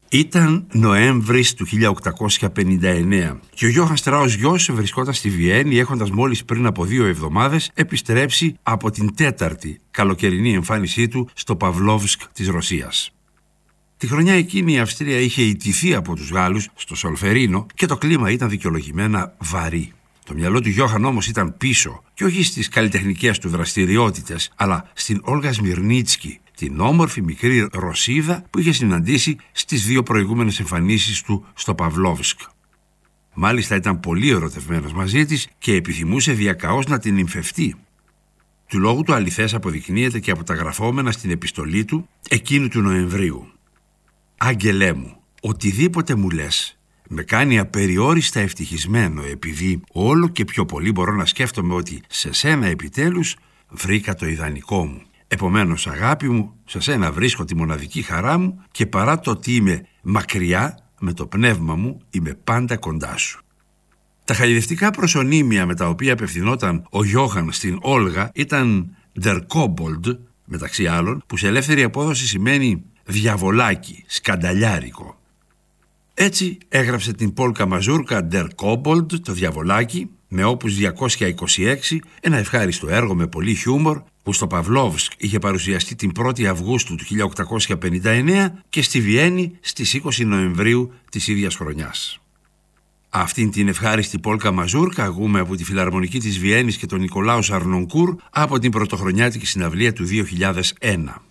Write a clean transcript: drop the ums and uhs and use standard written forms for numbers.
Ήταν Νοέμβρης του 1859 και ο Γιώχαν Στράους γιος βρισκόταν στη Βιέννη, έχοντας μόλις πριν από 2 εβδομάδες επιστρέψει από την 4η καλοκαιρινή εμφάνισή του στο Παυλόβσκ της Ρωσίας. Τη χρονιά εκείνη η Αυστρία είχε ηττηθεί από τους Γάλλους στο Σολφερίνο και το κλίμα ήταν δικαιολογημένα βαρύ. Το μυαλό του Γιώχαν όμως ήταν πίσω και όχι στις καλλιτεχνικές του δραστηριότητες, αλλά στην Όλγα Σμιρνίτσκι, την όμορφη μικρή Ρωσίδα που είχε συναντήσει στις 2 προηγούμενες εμφανίσεις του στο Παυλόβσκ. Μάλιστα ήταν πολύ ερωτευμένος μαζί της και επιθυμούσε διακαώς να την νυμφευτεί. Του λόγου του αληθές αποδεικνύεται και από τα γραφόμενα στην επιστολή του εκείνου του Νοεμβρίου. «Άγγελέ μου, οτιδήποτε μου λες με κάνει απεριόριστα ευτυχισμένο, επειδή όλο και πιο πολύ μπορώ να σκέφτομαι ότι σε σένα επιτέλους βρήκα το ιδανικό μου. Επομένως, αγάπη μου, σε σένα βρίσκω τη μοναδική χαρά μου και παρά το ότι είμαι μακριά, με το πνεύμα μου είμαι πάντα κοντά σου». Τα χαϊδευτικά προσωνύμια με τα οποία απευθυνόταν ο Γιώχαν στην Όλγα ήταν «Der Kobold», μεταξύ άλλων, που σε ελεύθερη απόδοση σημαίνει διαβολάκι, σκανταλιάρικο. Έτσι έγραψε την πόλκα μαζούρκα Der Kobold, το διαβολάκι, με όπους 226, ένα ευχάριστο έργο με πολύ χιούμορ που στο Παυλόβσκ είχε παρουσιαστεί την 1η Αυγούστου του 1859 και στη Βιέννη στις 20 Νοεμβρίου της ίδιας χρονιάς. Αυτήν την ευχάριστη πόλκα μαζούρκα αγούμε από τη Φιλαρμονική της Βιέννης και τον Νικολάου Αρνονκούρ από την πρωτοχρονιάτικη συναυλία του 2001.